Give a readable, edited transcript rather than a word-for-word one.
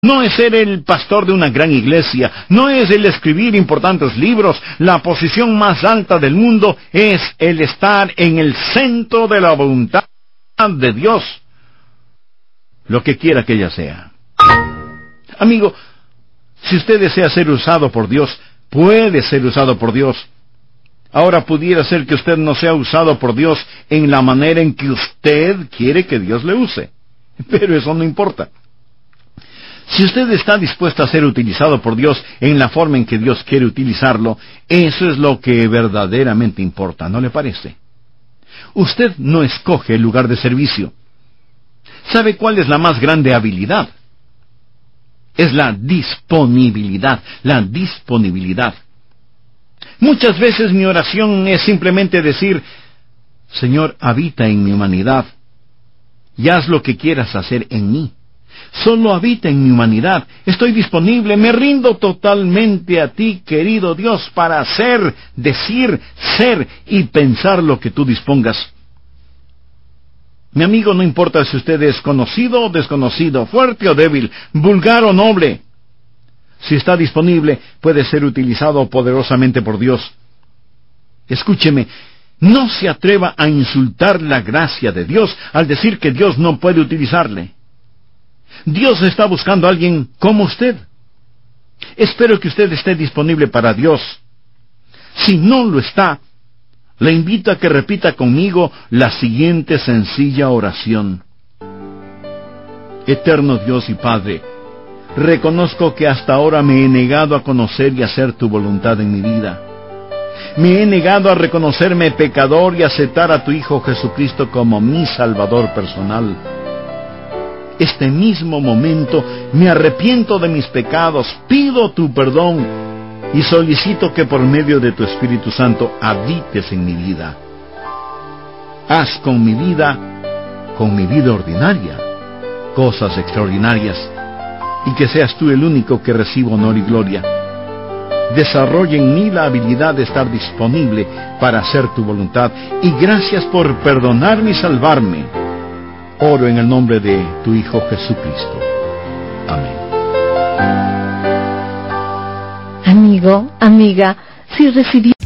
No es ser el pastor de una gran iglesia, no es el escribir importantes libros. La posición más alta del mundo es el estar en el centro de la voluntad de Dios, lo que quiera que ella sea. Amigo, si usted desea ser usado por Dios, puede ser usado por Dios. Ahora pudiera ser que usted no sea usado por Dios en la manera en que usted quiere que Dios le use, pero eso no importa. Si usted está dispuesto a ser utilizado por Dios en la forma en que Dios quiere utilizarlo, eso es lo que verdaderamente importa, ¿no le parece? Usted no escoge el lugar de servicio. ¿Sabe cuál es la más grande habilidad? Es la disponibilidad, la disponibilidad. Muchas veces mi oración es simplemente decir: Señor, habita en mi humanidad, y haz lo que quieras hacer en mí. Solo habita en mi humanidad. Estoy disponible, me rindo totalmente a ti, querido Dios, para hacer, decir, ser y pensar lo que tú dispongas. Mi amigo, no importa si usted es conocido o desconocido, fuerte o débil, vulgar o noble. Si está disponible, puede ser utilizado poderosamente por Dios. Escúcheme, no se atreva a insultar la gracia de Dios al decir que Dios no puede utilizarle. Dios está buscando a alguien como usted. Espero que usted esté disponible para Dios. Si no lo está, le invito a que repita conmigo la siguiente sencilla oración. Eterno Dios y Padre, reconozco que hasta ahora me he negado a conocer y hacer tu voluntad en mi vida. Me he negado a reconocerme pecador y aceptar a tu Hijo Jesucristo como mi Salvador personal. Este mismo momento me arrepiento de mis pecados, pido tu perdón y solicito que por medio de tu Espíritu Santo habites en mi vida. Haz con mi vida ordinaria, cosas extraordinarias, y que seas tú el único que reciba honor y gloria. Desarrolla en mí la habilidad de estar disponible para hacer tu voluntad, y gracias por perdonarme y salvarme. Oro en el nombre de tu Hijo Jesucristo. Amén. Amigo, amiga, si recibió